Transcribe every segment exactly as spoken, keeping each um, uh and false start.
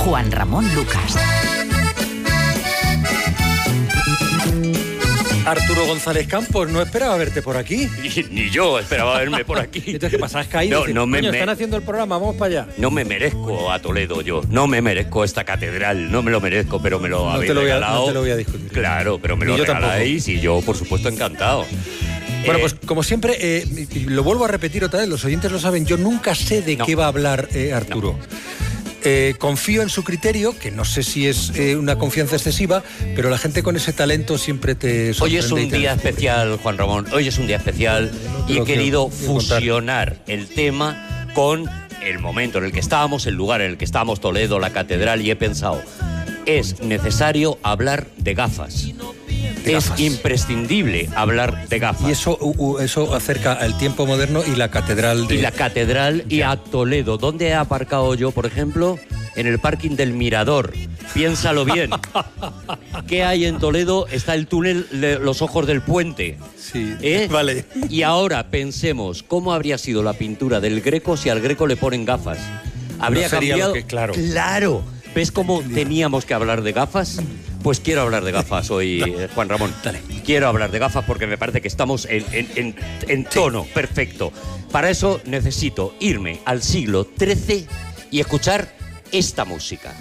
Juan Ramón Lucas. Arturo González Campos, no esperaba verte por aquí. Ni, ni yo esperaba verme por aquí. Entonces, ¿qué pasa? ¿Has caído? No, Dices, no me, coño, me, están haciendo el programa, vamos para allá. No me merezco a Toledo yo. No me merezco esta catedral. No me lo merezco, pero me lo No habéis te lo voy a- regalado. no te lo voy a discutir. Claro, pero me Ni lo yo regaláis y yo, por supuesto, encantado. Bueno, Eh, pues como siempre, eh, y lo vuelvo a repetir otra vez, los oyentes lo saben, yo nunca sé de No. qué va a hablar eh, Arturo. Eh, confío en su criterio, que no sé si es eh, una confianza excesiva, pero la gente con ese talento siempre te Hoy sorprende. es y un te día descubre. especial, Juan Ramón. Hoy es un día especial te y he lo querido quiero- quiero contar. fusionar el tema con el momento en el que estábamos, el lugar en el que estábamos, Toledo, la catedral, y he pensado, es necesario hablar de gafas. De es gafas. imprescindible hablar de gafas. Y eso, u- u- eso acerca al tiempo moderno y la catedral de... Y la catedral y a Toledo. ¿Dónde he aparcado yo, por ejemplo? En el parking del Mirador. Piénsalo bien. ¿Qué hay en Toledo? Está el túnel de los ojos del puente. Sí, ¿Eh? vale. Y ahora pensemos, ¿cómo habría sido la pintura del Greco si al Greco le ponen gafas? ¿Habría No sería cambiado? lo que- claro. ¡Claro! ¿Ves cómo teníamos que hablar de gafas? Pues quiero hablar de gafas hoy, eh, Juan Ramón. Dale. Quiero hablar de gafas porque me parece que estamos en, en- en- en tono perfecto. Para eso necesito irme al siglo trece y escuchar esta música.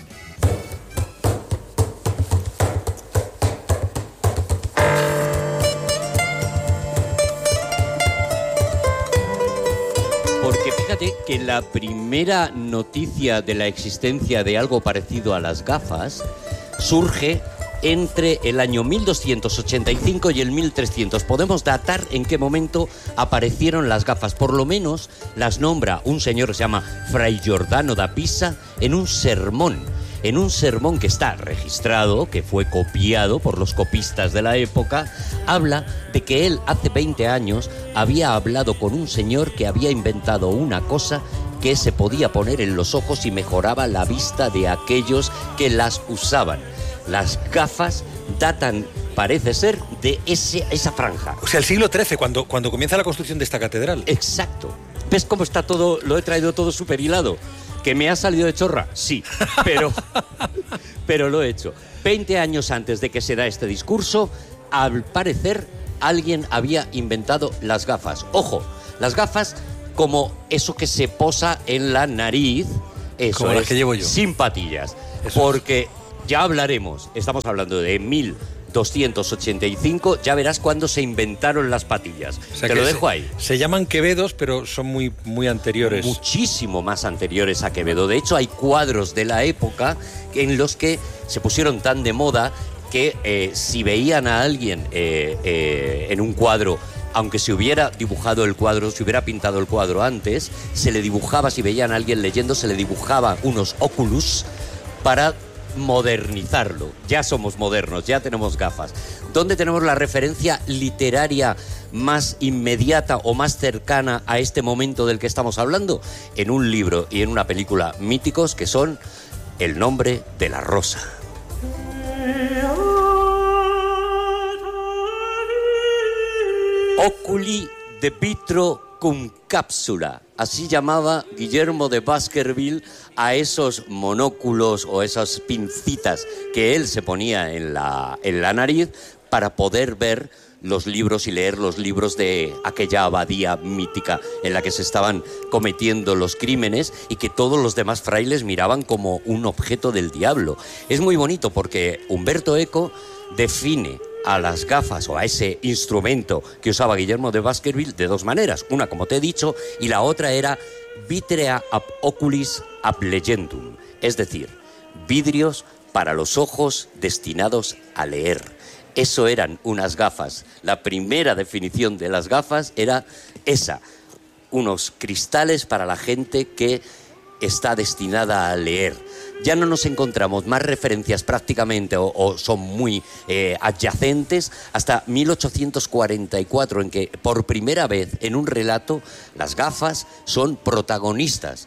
Porque fíjate que la primera noticia de la existencia de algo parecido a las gafas surge entre el año mil doscientos ochenta y cinco y el mil trescientos. Podemos datar en qué momento aparecieron las gafas. Por lo menos las nombra un señor que se llama Fray Giordano da Pisa en un sermón. En un sermón que está registrado, que fue copiado por los copistas de la época, habla de que él hace veinte años había hablado con un señor que había inventado una cosa que se podía poner en los ojos y mejoraba la vista de aquellos que las usaban. Las gafas datan, parece ser, de ese, esa franja. O sea, el siglo trece, cuando, cuando comienza la construcción de esta catedral. Exacto. ¿Ves cómo está todo? Lo he traído todo súper hilado. ¿Que me ha salido de chorra? Sí, pero, pero lo he hecho. veinte años antes de que se da este discurso, al parecer, alguien había inventado las gafas. Ojo, las gafas como eso que se posa en la nariz, eso Como las es, que llevo yo. sin patillas. Eso Porque ya hablaremos, estamos hablando de mil doscientos ochenta y cinco, ya verás cuándo se inventaron las patillas. O sea Te que lo dejo se, ahí. Se llaman Quevedos, pero son muy, muy anteriores. Muchísimo más anteriores a Quevedo. De hecho, hay cuadros de la época en los que se pusieron tan de moda que eh, si veían a alguien eh, eh, en un cuadro, aunque se hubiera dibujado el cuadro, se hubiera pintado el cuadro antes, se le dibujaba, si veían a alguien leyendo, se le dibujaba unos óculos para modernizarlo. Ya somos modernos, ya tenemos gafas. ¿Dónde tenemos la referencia literaria más inmediata o más cercana a este momento del que estamos hablando? En un libro y en una película míticos que son El nombre de la rosa. Oculi de vitro cum cápsula. Así llamaba Guillermo de Baskerville a esos monóculos o esas pincitas que él se ponía en la, en la nariz para poder ver los libros y leer los libros de aquella abadía mítica en la que se estaban cometiendo los crímenes y que todos los demás frailes miraban como un objeto del diablo. Es muy bonito porque Umberto Eco define a las gafas o a ese instrumento que usaba Guillermo de Baskerville de dos maneras. Una, como te he dicho, y la otra era vitrea ab oculis ab legendum, es decir, vidrios para los ojos destinados a leer. Eso eran unas gafas. La primera definición de las gafas era esa, unos cristales para la gente que está destinada a leer. Ya no nos encontramos más referencias prácticamente o, o son muy eh, adyacentes hasta mil ochocientos cuarenta y cuatro, en que por primera vez en un relato las gafas son protagonistas.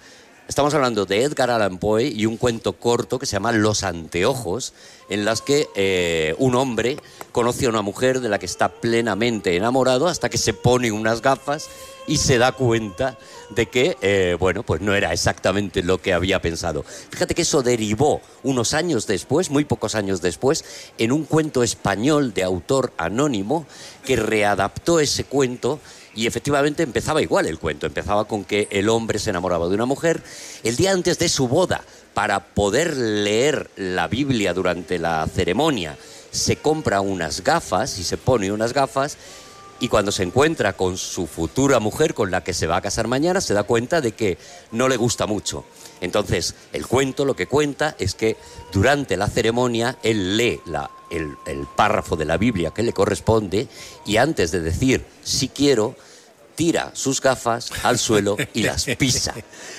Estamos hablando de Edgar Allan Poe y un cuento corto que se llama Los anteojos, en las que eh, un hombre conoce a una mujer de la que está plenamente enamorado hasta que se pone unas gafas y se da cuenta de que, eh, bueno, pues no era exactamente lo que había pensado. Fíjate que eso derivó unos años después, muy pocos años después, en un cuento español de autor anónimo que readaptó ese cuento. Y efectivamente empezaba igual el cuento, empezaba con que el hombre se enamoraba de una mujer el día antes de su boda. Para poder leer la Biblia durante la ceremonia, se compra unas gafas y se pone unas gafas, y cuando se encuentra con su futura mujer, con la que se va a casar mañana, se da cuenta de que no le gusta mucho. Entonces, el cuento lo que cuenta es que durante la ceremonia él lee la, el, el párrafo de la Biblia que le corresponde y antes de decir sí quiero, tira sus gafas al suelo y las pisa.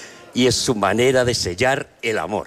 Y es su manera de sellar el amor.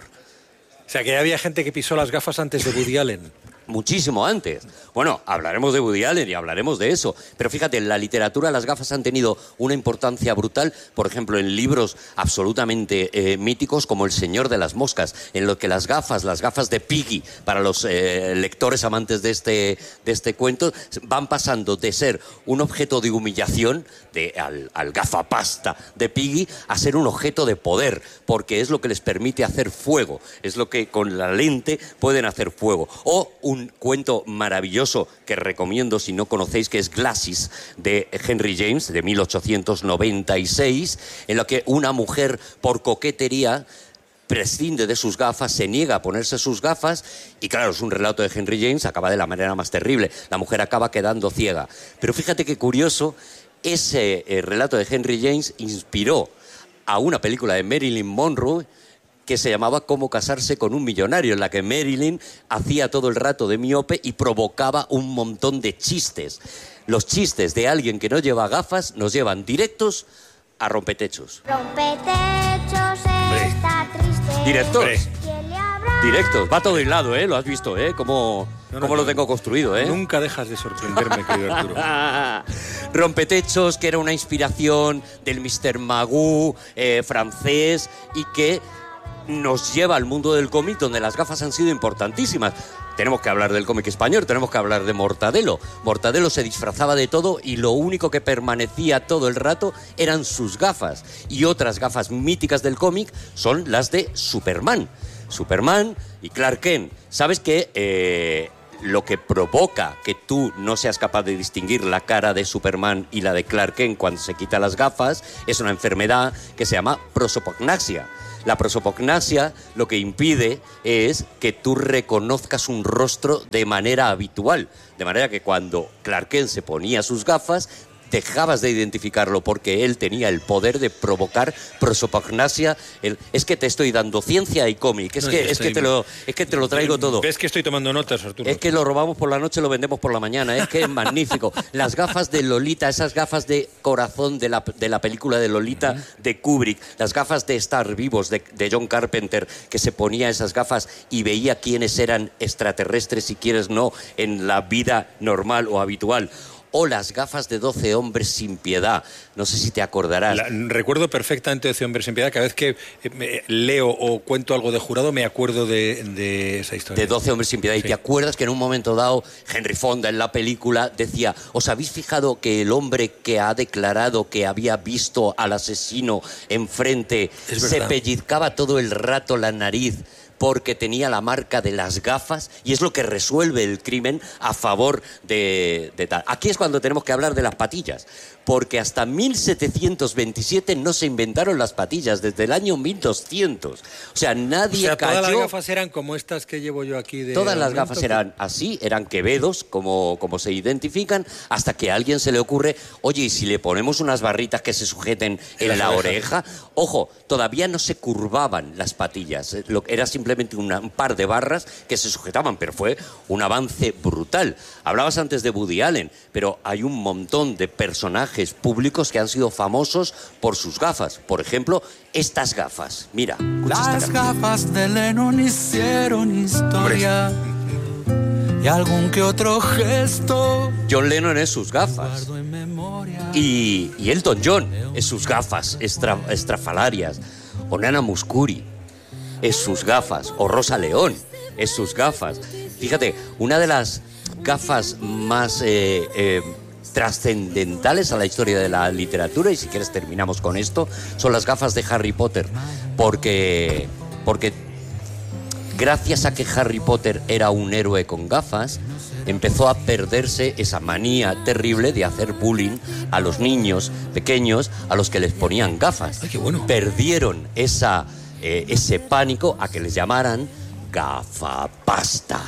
O sea, que había gente que pisó las gafas antes de Woody Allen. Muchísimo antes. Bueno, hablaremos de Woody Allen y hablaremos de eso. Pero fíjate, en la literatura las gafas han tenido una importancia brutal, por ejemplo, en libros absolutamente eh, míticos como El Señor de las Moscas, en lo que las gafas, las gafas de Piggy, para los eh, lectores amantes de este, de este cuento, van pasando de ser un objeto de humillación, de, al, al gafapasta de Piggy, a ser un objeto de poder, porque es lo que les permite hacer fuego, es lo que con la lente pueden hacer fuego. O un Un cuento maravilloso que recomiendo si no conocéis, que es Glasses, de Henry James, de mil ochocientos noventa y seis, en la que una mujer, por coquetería, prescinde de sus gafas, se niega a ponerse sus gafas, y claro, es un relato de Henry James, acaba de la manera más terrible. La mujer acaba quedando ciega. Pero fíjate qué curioso, ese eh, relato de Henry James inspiró a una película de Marilyn Monroe que se llamaba Cómo casarse con un millonario, en la que Marilyn hacía todo el rato de miope y provocaba un montón de chistes. Los chistes de alguien que no lleva gafas nos llevan directos a rompetechos. Rompetechos está triste. Directos. ¿Quién le habrá? Directos. Va todo hilado, ¿eh? Lo has visto, ¿eh? Cómo, No, no, cómo no. lo tengo construido, ¿eh? Nunca dejas de sorprenderme, querido Arturo. Rompetechos, que era una inspiración del mister Magoo eh, francés y que nos lleva al mundo del cómic, donde las gafas han sido importantísimas. Tenemos que hablar del cómic español, tenemos que hablar de Mortadelo. Mortadelo se disfrazaba de todo y lo único que permanecía todo el rato eran sus gafas. Y otras gafas míticas del cómic son las de Superman. Superman y Clark Kent. ¿Sabes qué? Eh... Lo que provoca que tú no seas capaz de distinguir la cara de Superman y la de Clark Kent cuando se quita las gafas es una enfermedad que se llama prosopagnosia. La prosopagnosia lo que impide es que tú reconozcas un rostro de manera habitual. De manera que cuando Clark Kent se ponía sus gafas, dejabas de identificarlo porque él tenía el poder de provocar prosopagnosia. El, es que te estoy dando ciencia y cómic, es, No, que, ya es, estoy- que te lo, es que te lo traigo todo. ¿Ves que estoy tomando notas, Arturo? Es que lo robamos por la noche, lo vendemos por la mañana. Es que es magnífico. Las gafas de Lolita, esas gafas de corazón de la, de la película de Lolita uh-huh. de Kubrick, las gafas de Estar Vivos de, de John Carpenter, que se ponía esas gafas y veía quiénes eran extraterrestres y quiénes no en la vida normal o habitual. O las gafas de doce hombres sin piedad. No sé si te acordarás. La, recuerdo perfectamente doce hombres sin piedad. Cada vez que eh, leo o cuento algo de Jurado me acuerdo de, de esa historia. De doce hombres sin piedad. Sí. Y te acuerdas que en un momento dado Henry Fonda en la película decía: ¿os habéis fijado que el hombre que ha declarado que había visto al asesino enfrente se pellizcaba todo el rato la nariz porque tenía la marca de las gafas? Y es lo que resuelve el crimen a favor de, de tal. Aquí es cuando tenemos que hablar de las patillas, porque hasta mil setecientos veintisiete no se inventaron las patillas, desde el año mil doscientos. O sea, nadie o sea, cayó... todas las gafas eran como estas que llevo yo aquí de... Todas las aumento, gafas eran así, eran quevedos, como, como se identifican, hasta que a alguien se le ocurre: oye, ¿y si le ponemos unas barritas que se sujeten en, en la oreja? Ojo, todavía no se curvaban las patillas, era simplemente una, un par de barras que se sujetaban, pero fue un avance brutal. Hablabas antes de Woody Allen, pero hay un montón de personajes públicos que han sido famosos por sus gafas. Por ejemplo, estas gafas. Mira, escucha las gafas de Lennon hicieron historia. Y algún que otro gesto. John Lennon es sus gafas. Y, y Elton John es sus gafas extra, estrafalarias. o Nana Mouskouri es sus gafas, o Rosa León es sus gafas. Fíjate, una de las gafas más eh, eh, trascendentales a la historia de la literatura, y si quieres terminamos con esto, son las gafas de Harry Potter, porque, porque gracias a que Harry Potter era un héroe con gafas, empezó a perderse esa manía terrible de hacer bullying a los niños pequeños a los que les ponían gafas. Ay, qué bueno. Perdieron esa, eh, ese pánico a que les llamaran gafapasta.